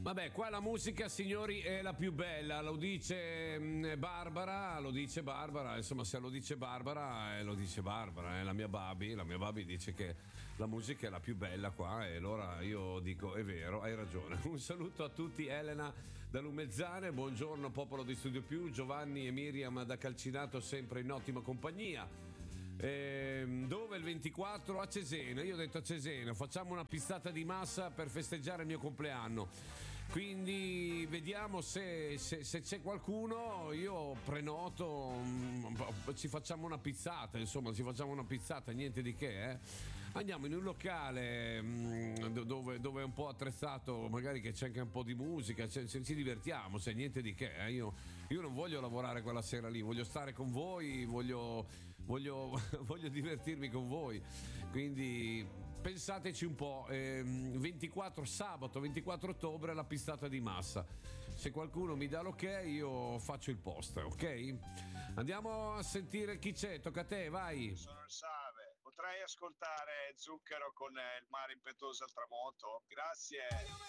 Vabbè, qua la musica, signori, è la più bella, lo dice Barbara, insomma, se lo dice Barbara, lo dice Barbara, la mia Babi dice che la musica è la più bella qua, e allora io dico, è vero, hai ragione. Un saluto a tutti, Elena da Lumezzane, buongiorno popolo di Studio Più, Giovanni e Miriam da Calcinato, sempre in ottima compagnia. Dove il 24? A Cesena. Io ho detto a Cesena facciamo una pizzata di massa per festeggiare il mio compleanno, quindi vediamo se c'è qualcuno, io prenoto, ci facciamo una pizzata, niente di che, andiamo in un locale dove è un po' attrezzato, magari che c'è anche un po' di musica, ci divertiamo, niente di che, io non voglio lavorare quella sera lì, voglio stare con voi, voglio divertirmi con voi, quindi pensateci un po'. 24 sabato 24 ottobre la pistata di massa, se qualcuno mi dà l'ok io faccio il post, ok? Andiamo a sentire chi c'è, tocca a te, vai. Sono il Save, potrei ascoltare Zucchero con il mare impetuoso al tramonto? Grazie.